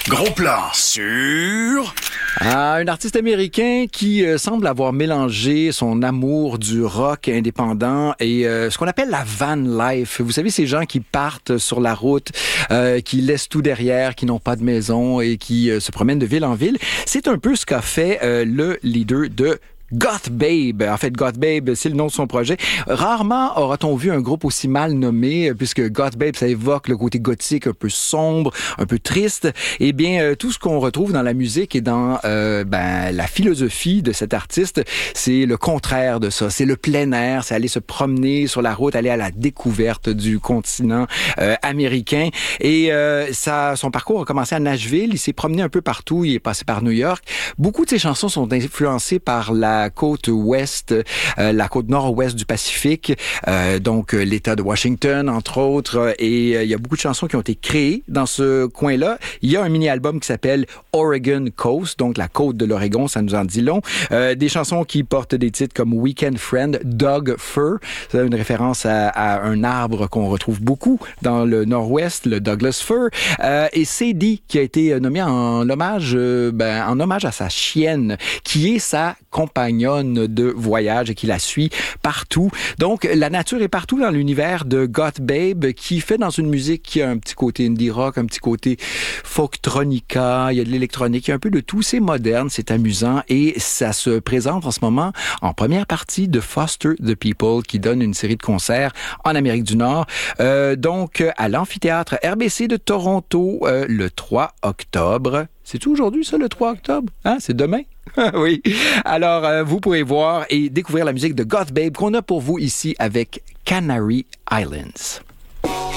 Gros plan sur... Un artiste américain qui semble avoir mélangé son amour du rock indépendant et ce qu'on appelle la van life. Vous savez, ces gens qui partent sur la route, qui laissent tout derrière, qui n'ont pas de maison et qui se promènent de ville en ville. C'est un peu ce qu'a fait le leader de Goth Babe. En fait, Goth Babe, c'est le nom de son projet. Rarement aura-t-on vu un groupe aussi mal nommé, puisque Goth Babe, ça évoque le côté gothique un peu sombre, un peu triste. Eh bien, tout ce qu'on retrouve dans la musique et dans la philosophie de cet artiste, c'est le contraire de ça. C'est le plein air, c'est aller se promener sur la route, aller à la découverte du continent américain. Et son parcours a commencé à Nashville. Il s'est promené un peu partout. Il est passé par New York. Beaucoup de ses chansons sont influencées par la côte ouest, la côte nord-ouest du Pacifique, donc l'État de Washington, entre autres, et il y a beaucoup de chansons qui ont été créées dans ce coin-là. Il y a un mini-album qui s'appelle Oregon Coast, donc la côte de l'Oregon, ça nous en dit long. Des chansons qui portent des titres comme Weekend Friend, Dog Fir, c'est une référence à un arbre qu'on retrouve beaucoup dans le nord-ouest, le Douglas Fir, et Sadie, qui a été nommée en hommage à sa chienne, qui est sa compagnonne de voyage et qui la suit partout. Donc, la nature est partout dans l'univers de Goth Babe, qui fait dans une musique qui a un petit côté indie rock, un petit côté folktronica, il y a de l'électronique, il y a un peu de tout. C'est moderne, c'est amusant et ça se présente en ce moment en première partie de Foster the People, qui donne une série de concerts en Amérique du Nord. Donc, à l'amphithéâtre RBC de Toronto, le 3 octobre. C'est-tu aujourd'hui, ça, le 3 octobre? Hein? C'est demain? Oui. Alors, vous pourrez voir et découvrir la musique de Goth Babe qu'on a pour vous ici avec Canary Islands.